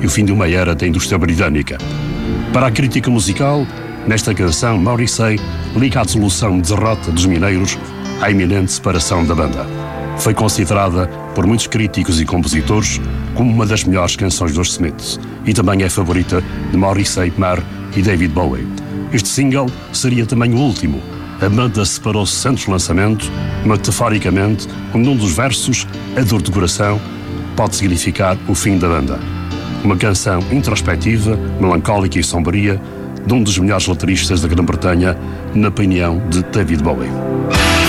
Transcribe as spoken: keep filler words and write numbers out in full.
e o fim de uma era da indústria britânica. Para a crítica musical, nesta canção, Morrissey liga a dissolução de derrota dos mineiros à iminente separação da banda. Foi considerada por muitos críticos e compositores como uma das melhores canções dos Smiths e também é a favorita de Morrissey, Marr e David Bowie. Este single seria também o último. A banda separou-se antes do lançamento, metaforicamente, onde num dos versos, a dor de coração, pode significar o fim da banda. Uma canção introspectiva, melancólica e sombria de um dos melhores letristas da Grã-Bretanha, na opinião de David Bowie.